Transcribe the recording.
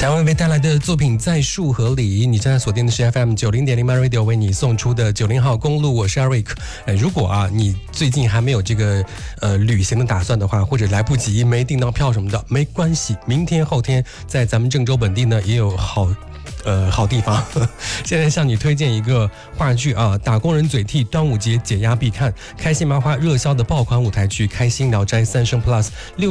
台湾为带来的作品在树河里，你正在锁定的是 FM90.0 Radio 为你送出的90号公路，我是 Eric。如果你最近还没有这个旅行的打算的话，或者来不及没订到票什么的，没关系，明天后天在咱们郑州本地呢也有好地方。现在向你推荐一个话剧啊，打工人嘴替，端午节解压必看，开心麻花热销的爆款舞台剧《开心聊斋三生 Plus》